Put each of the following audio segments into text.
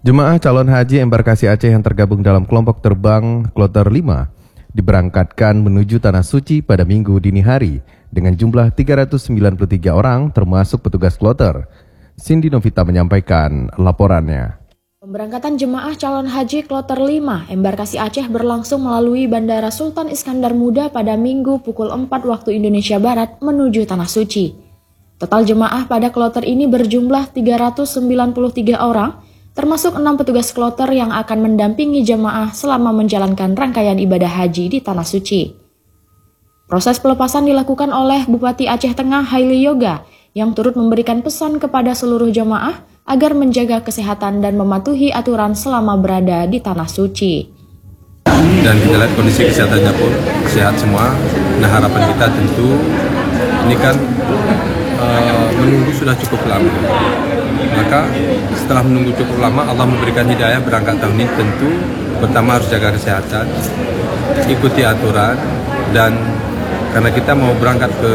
Jemaah calon haji embarkasi Aceh yang tergabung dalam kelompok terbang Kloter 5 diberangkatkan menuju Tanah Suci pada Minggu dini hari dengan jumlah 393 orang termasuk petugas kloter. Cindy Novita menyampaikan laporannya. Pemberangkatan jemaah calon haji Kloter 5 embarkasi Aceh berlangsung melalui Bandara Sultan Iskandar Muda pada Minggu pukul 4 waktu Indonesia Barat menuju Tanah Suci. Total jemaah pada kloter ini berjumlah 393 orang, termasuk 6 petugas kloter yang akan mendampingi jemaah selama menjalankan rangkaian ibadah haji di Tanah Suci. Proses pelepasan dilakukan oleh Bupati Aceh Tengah Haili Yoga yang turut memberikan pesan kepada seluruh jemaah agar menjaga kesehatan dan mematuhi aturan selama berada di Tanah Suci. Dan kita lihat kondisi kesehatannya pun sehat semua. Nah, harapan kita tentu ini kan menunggu sudah cukup lama. Maka setelah menunggu cukup lama, Allah memberikan hidayah berangkat tahun ini. Tentu pertama harus jaga kesehatan, ikuti aturan, dan karena kita mau berangkat ke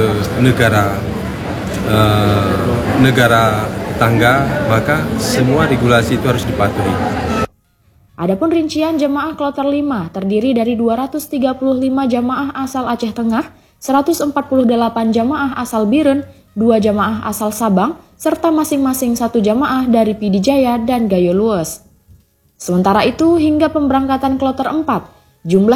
negara tetangga, maka semua regulasi itu harus dipatuhi. Adapun rincian jemaah Kloter 5 terdiri dari 235 jemaah asal Aceh Tengah, 148 jemaah asal Biren, 2 jemaah asal Sabang, serta masing-masing 1 jemaah dari Pidi Jaya dan Gayo Lues. Sementara itu, hingga pemberangkatan Kloter 4, jumlah